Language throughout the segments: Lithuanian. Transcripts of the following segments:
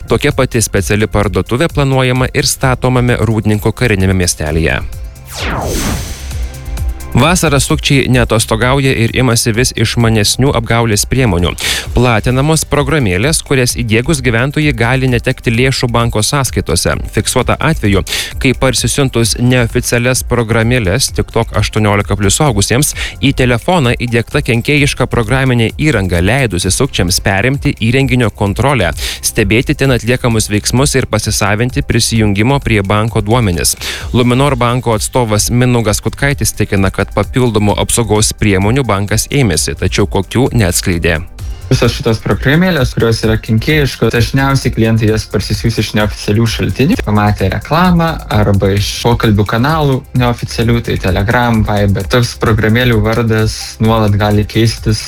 Tokia pati speciali parduotuvė planuojama ir statomame Rūdninko karinėme miestelyje. Vasarą sukčiai neatostogauja ir imasi vis išmanesnių apgaulės priemonių. Platinamos programėlės, kurias įdiegus gyventojai gali netekti lėšų banko sąskaitose. Fiksuota atveju, kai parsisiuntus neoficialias programėlės TikTok 18+ suaugusiems, į telefoną įdiegta kenkėjiška programinė įranga leidusi sukčiams perimti įrenginio kontrolę, stebėti ten atliekamus veiksmus ir pasisavinti prisijungimo prie banko duomenis. Luminor banko atstovas Mindaugas Kutkaitis tikina, kad papildomų apsaugos priemonių bankas ėmėsi, tačiau kokių neatskleidė. Visos šitos programėlės, kurios yra kenkėjiškos, dažniausiai klientai jas parsisiųs iš neoficialių šaltinių, pamatė reklamą arba iš pokalbių kanalų neoficialių, tai Telegram, Viber. Toks programėlių vardas nuolat gali keistis.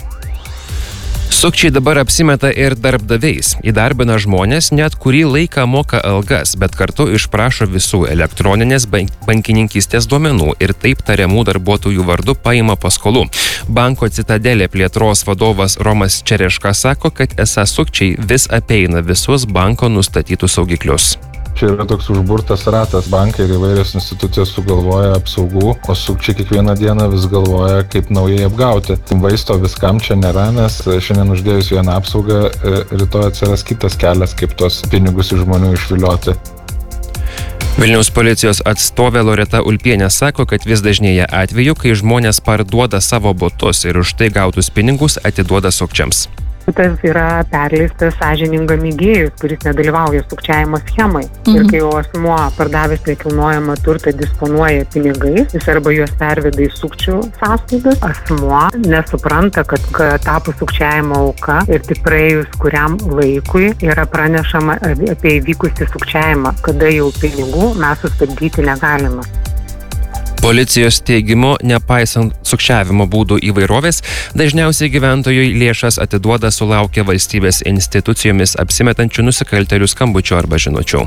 Sukčiai dabar apsimeta ir darbdaviais. Įdarbina žmonės, net kurį laiką moka algas, bet kartu išprašo visų elektroninės bankininkystės duomenų ir taip tariamų darbuotojų vardu paima paskolų. Banko Citadelė plėtros vadovas Romas Čereška sako, kad esą sukčiai vis apeina visus banko nustatytus saugiklius. Čia yra toks užburtas ratas. Bankai ir įvairios institucijos sugalvoja apsaugų, o sukčiai kiekvieną dieną vis galvoja, kaip naujai apgauti. Vaisto viskam čia nėra, nes šiandien uždėjus vieną apsaugą, rytoj atsiras kitas kelias, kaip tos pinigus iš žmonių išvilioti. Vilniaus policijos atstovė Loreta Ulpienė sako, kad vis dažnėja atveju, kai žmonės parduoda savo butus ir už tai gautus pinigus atiduoda sukčiams. Butas yra perleistas sąžiningam įgijui, kuris nedalyvauja sukčiavimo schemai. Ir kai jau asmuo pardavęs nekilnojamą turtą disponuoja pinigais, jis arba juos perveda į sukčių sąskaitas, asmuo nesupranta, kad tapo sukčiavimo auka ir tik praėjus kuriam laikui yra pranešama apie įvykusį sukčiavimą, kada jau pinigų mes sustabdyti negalime. Policijos teigimu, nepaisant sukčiavimo būdų įvairovės, dažniausiai gyventojai lėšas atiduoda sulaukę valstybės institucijomis apsimetančių nusikaltėlių skambučių arba žinučių.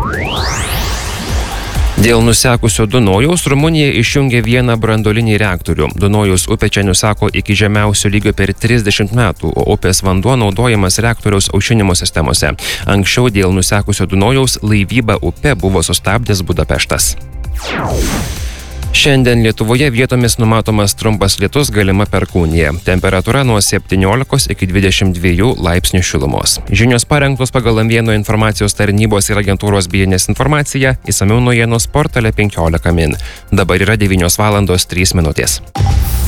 Dėl nusekusio Dunojaus Rumunija išjungė vieną branduolinį reaktorių. Dunojaus upė čia nuseko iki žemiausio lygio per 30 metų, o upės vanduo naudojamas reaktoriaus aušinimo sistemose. Anksčiau dėl nusekusio Dunojaus laivybą upe buvo sustabdęs Budapeštas. Šiandien Lietuvoje vietomis numatomas trumpas lietus, galima perkūnija. Temperatūra nuo 17 iki 22 laipsnių šilumos. Žinios parengtos pagal M1 informacijos tarnybos ir agentūros BNS informaciją, išsamiau naujienos portale 15 min. Dabar yra 9:03 min.